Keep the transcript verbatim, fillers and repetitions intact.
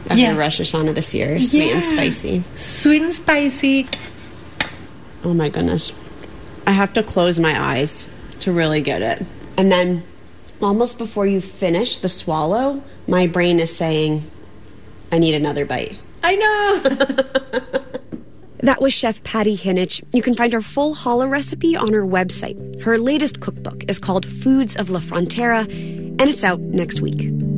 after Yeah. Rosh Hashanah this year. Sweet Yeah. and spicy. Sweet and spicy. Oh my goodness. I have to close my eyes to really get it. And then almost before you finish the swallow, my brain is saying, I need another bite. I know. That was Chef Patty Hinich. You can find her full challah recipe on her website. Her latest cookbook is called Foods of La Frontera, and it's out next week.